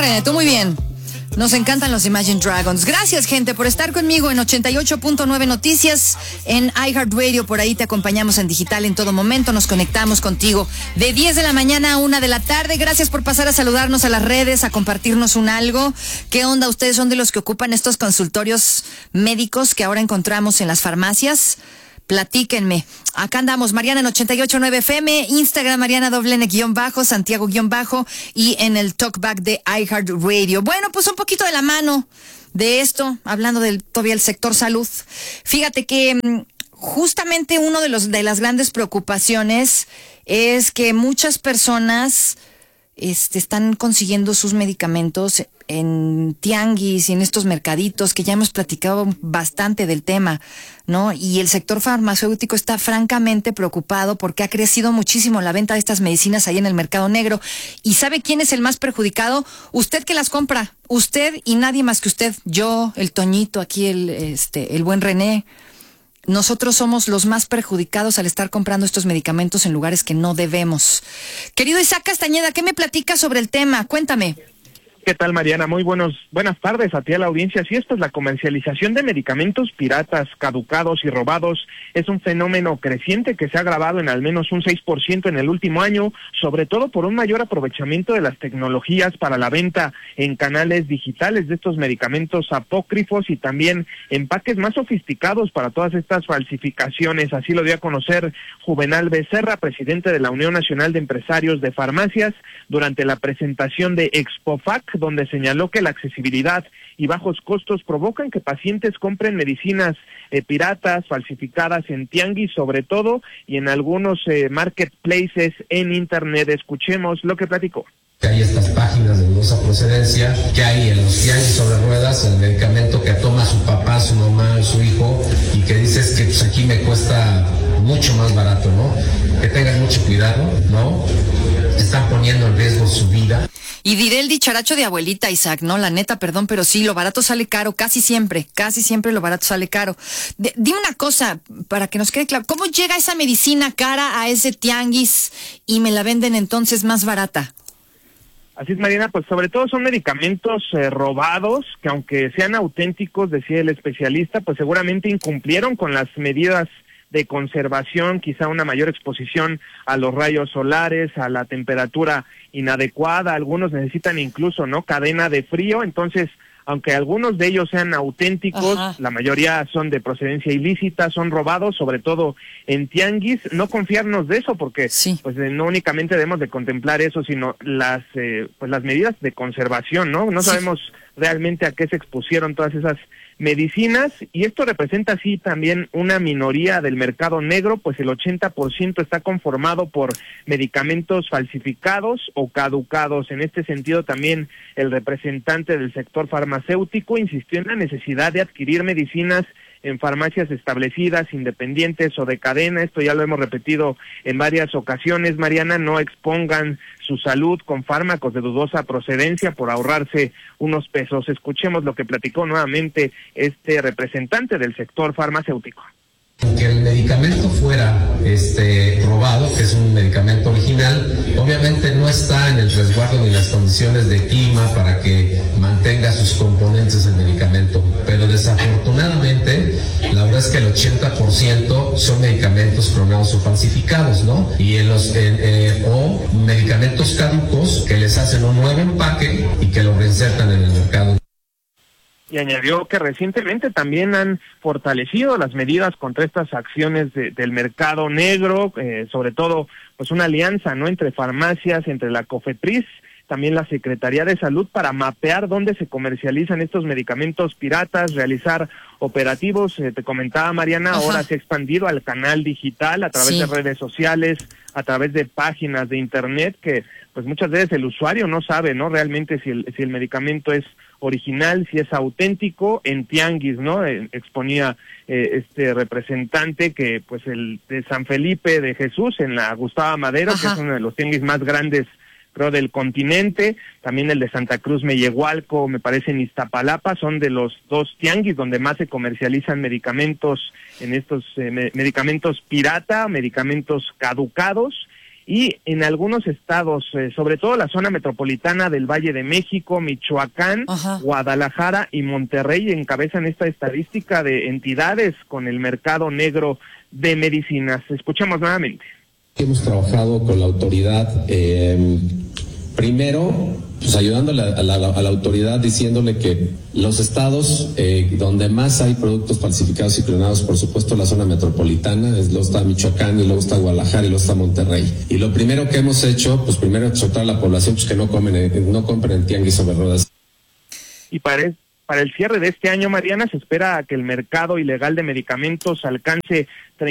René, tú muy bien. Nos encantan los Imagine Dragons. Gracias, gente, por estar conmigo en 88.9 Noticias, en iHeartRadio. Por ahí te acompañamos en digital en todo momento. Nos conectamos contigo de 10 de la mañana a 1 de la tarde. Gracias por pasar a saludarnos a las redes, a compartirnos un algo. ¿Qué onda? ¿Ustedes son de los que ocupan estos consultorios médicos que ahora encontramos en las farmacias? Platíquenme. Acá andamos, Mariana en 88.9 FM, Instagram Mariana _, Santiago _ y en el talkback de iHeartRadio. Bueno, pues un poquito de la mano de esto, hablando del todavía el sector salud. Fíjate que justamente uno de las grandes preocupaciones es que muchas personas están consiguiendo sus medicamentos en tianguis y en estos mercaditos que ya hemos platicado bastante del tema, ¿no? Y el sector farmacéutico está francamente preocupado porque ha crecido muchísimo la venta de estas medicinas ahí en el mercado negro. ¿Y sabe quién es el más perjudicado? Usted que las compra, usted y nadie más que usted. Yo, el Toñito, aquí el buen René. Nosotros somos los más perjudicados al estar comprando estos medicamentos en lugares que no debemos. Querido Isaac Castañeda, ¿qué me platicas sobre el tema? Cuéntame. ¿Qué tal, Mariana? Muy buenas tardes a ti, a la audiencia. Sí, esto es la comercialización de medicamentos piratas, caducados y robados. Es un fenómeno creciente que se ha agravado en al menos un 6% en el último año, sobre todo por un mayor aprovechamiento de las tecnologías para la venta en canales digitales de estos medicamentos apócrifos y también empaques más sofisticados para todas estas falsificaciones. Así lo dio a conocer Juvenal Becerra, presidente de la Unión Nacional de Empresarios de Farmacias, durante la presentación de Expofac, donde señaló que la accesibilidad y bajos costos provocan que pacientes compren medicinas piratas, falsificadas en tianguis sobre todo, y en algunos marketplaces en internet. Escuchemos lo que platicó. Hay estas páginas de dudosa procedencia, que hay en los tianguis sobre ruedas, el medicamento que toma su papá, su mamá, su hijo, y que dices que pues aquí me cuesta mucho más barato, ¿no? Que tengan mucho cuidado, ¿no? Están poniendo en riesgo su vida. Y diré el dicharacho de abuelita, Isaac, ¿no? La neta, perdón, pero sí, lo barato sale caro, casi siempre lo barato sale caro. Dime una cosa, para que nos quede claro, ¿cómo llega esa medicina cara a ese tianguis y me la venden entonces más barata? Así es, Mariana, pues sobre todo son medicamentos robados, que aunque sean auténticos, decía el especialista, pues seguramente incumplieron con las medidas de conservación, quizá una mayor exposición a los rayos solares, a la temperatura inadecuada. Algunos necesitan incluso, ¿no?, cadena de frío. Entonces, aunque algunos de ellos sean auténticos, ajá, la mayoría son de procedencia ilícita, son robados, sobre todo en tianguis. No confiarnos de eso, porque sí, pues no únicamente debemos de contemplar eso, sino las medidas de conservación, ¿no? No sabemos realmente a qué se expusieron todas esas medicinas, y esto representa así también una minoría del mercado negro, pues el 80% está conformado por medicamentos falsificados o caducados. En este sentido, también el representante del sector farmacéutico insistió en la necesidad de adquirir medicinas en farmacias establecidas, independientes o de cadena. Esto ya lo hemos repetido en varias ocasiones, Mariana. No expongan su salud con fármacos de dudosa procedencia por ahorrarse unos pesos. Escuchemos lo que platicó nuevamente este representante del sector farmacéutico. Aunque el medicamento fuera robado, que es un medicamento original, obviamente no está en el resguardo ni las condiciones de clima para que mantenga sus componentes el medicamento, pero desafortunadamente la verdad es que el 80% son medicamentos clonados o falsificados, ¿no? Y o medicamentos caducos que les hacen un nuevo empaque y que lo reinsertan en el mercado. Y añadió que recientemente también han fortalecido las medidas contra estas acciones del mercado negro, sobre todo pues una alianza, ¿no?, entre farmacias, entre la COFEPRIS, también la Secretaría de Salud, para mapear dónde se comercializan estos medicamentos piratas, realizar operativos. Te comentaba, Mariana, ajá, ahora se ha expandido al canal digital a través de redes sociales, a través de páginas de internet, que pues muchas veces el usuario no sabe, ¿no?, realmente si el medicamento es original, si es auténtico. En tianguis, ¿no?, exponía este representante que pues el de San Felipe de Jesús, en la Gustavo Madero, ajá, que es uno de los tianguis más grandes, creo, del continente. También el de Santa Cruz Mellehualco, me parece en Iztapalapa, son de los dos tianguis donde más se comercializan medicamentos, en estos medicamentos pirata, medicamentos caducados. y en algunos estados, sobre todo la zona metropolitana del Valle de México, Michoacán, Guadalajara y Monterrey encabezan esta estadística de entidades con el mercado negro de medicinas. Escuchemos nuevamente. Hemos trabajado con la autoridad, primero, pues ayudándole a la autoridad, diciéndole que los estados donde más hay productos falsificados y clonados, por supuesto la zona metropolitana, luego está Michoacán y luego está Guadalajara y luego está Monterrey. Y lo primero que hemos hecho, pues primero exhortar a la población pues que no compren en tianguis sobre ruedas. Y para el cierre de este año, Mariana, se espera que el mercado ilegal de medicamentos alcance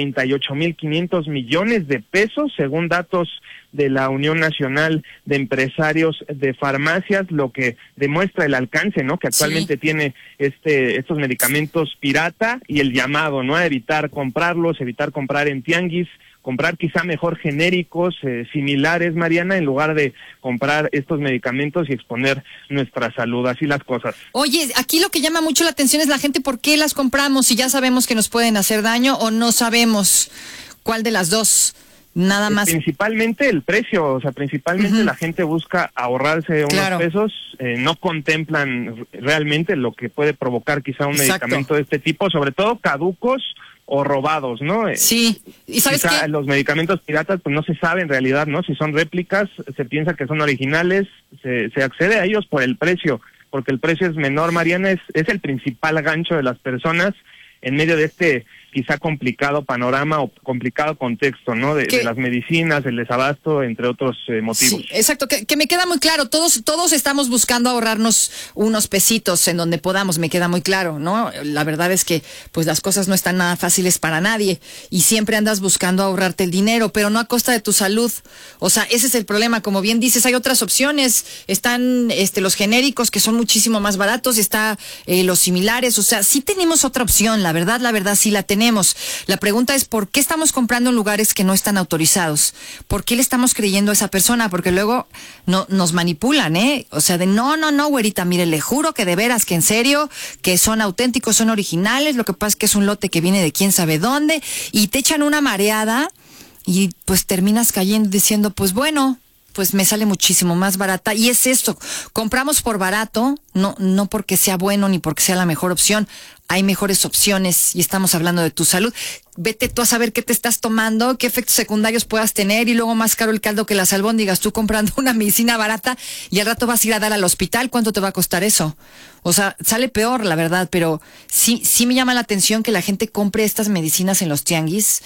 38,500 millones de pesos, según datos de la Unión Nacional de Empresarios de Farmacias, lo que demuestra el alcance, ¿no?, que actualmente tiene estos medicamentos pirata, y el llamado, ¿no?, a evitar comprarlos, evitar comprar en tianguis, comprar quizá mejor genéricos similares, Mariana, en lugar de comprar estos medicamentos y exponer nuestra salud, así las cosas. Oye, aquí lo que llama mucho la atención es la gente, ¿por qué las compramos si ya sabemos que nos pueden hacer daño o no sabemos cuál de las dos? Nada más. Principalmente el precio, o sea, principalmente la gente busca ahorrarse unos pesos, no contemplan realmente lo que puede provocar quizá un medicamento de este tipo, sobre todo caducos o robados, ¿no? Sí, y ¿sabes qué? Los medicamentos piratas, pues no se sabe en realidad, ¿no? Si son réplicas, se piensa que son originales, se accede a ellos por el precio, porque el precio es menor, Mariana, es el principal gancho de las personas en medio de este quizá complicado panorama o complicado contexto, ¿no? De las medicinas, el desabasto, entre otros motivos. Sí, exacto, que me queda muy claro, todos estamos buscando ahorrarnos unos pesitos en donde podamos, me queda muy claro, ¿no? La verdad es que pues las cosas no están nada fáciles para nadie y siempre andas buscando ahorrarte el dinero, pero no a costa de tu salud. O sea, ese es el problema, como bien dices, hay otras opciones, están los genéricos que son muchísimo más baratos, está los similares, o sea, sí tenemos otra opción, la verdad sí la tenemos. La pregunta es, ¿por qué estamos comprando en lugares que no están autorizados? ¿Por qué le estamos creyendo a esa persona? Porque luego nos manipulan, ¿eh? O sea, no, güerita, mire, le juro que de veras, que en serio, que son auténticos, son originales, lo que pasa es que es un lote que viene de quién sabe dónde, y te echan una mareada, y pues terminas cayendo diciendo, pues bueno, pues me sale muchísimo más barata. Y es esto, compramos por barato, no porque sea bueno ni porque sea la mejor opción. Hay mejores opciones y estamos hablando de tu salud. Vete tú a saber qué te estás tomando, qué efectos secundarios puedas tener, y luego más caro el caldo que las albóndigas. Tú comprando una medicina barata y al rato vas a ir a dar al hospital. ¿Cuánto te va a costar eso? O sea, sale peor, la verdad, pero sí me llama la atención que la gente compre estas medicinas en los tianguis,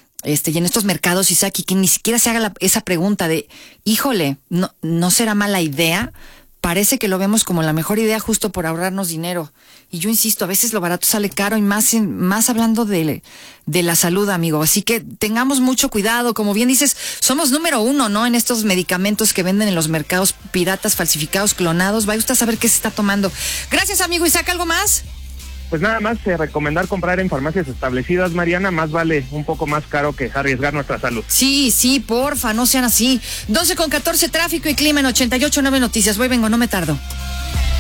y en estos mercados, Isaac, y que ni siquiera se haga esa pregunta de, híjole, ¿no será mala idea? Parece que lo vemos como la mejor idea justo por ahorrarnos dinero. Y yo insisto, a veces lo barato sale caro, y más hablando de la salud, amigo. Así que tengamos mucho cuidado. Como bien dices, somos número 1, ¿no?, en estos medicamentos que venden en los mercados piratas, falsificados, clonados. Vaya usted a saber qué se está tomando. Gracias, amigo Isaac. ¿Algo más? Pues nada más recomendar comprar en farmacias establecidas, Mariana, más vale un poco más caro que arriesgar nuestra salud. Sí, porfa, no sean así. 12:14, tráfico y clima en 88.9 Noticias. Voy, vengo, no me tardo.